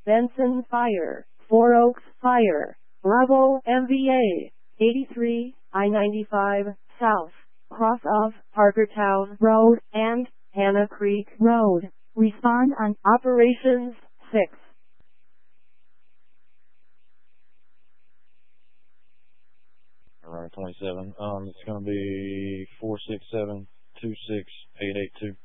Benson Fire, Four Oaks Fire, Bravo MVA, 83, I-95, South, cross of Parkertown Road and Hannah Creek Road. Respond on Operations 6. Alright, 27. It's going to be 467-26882.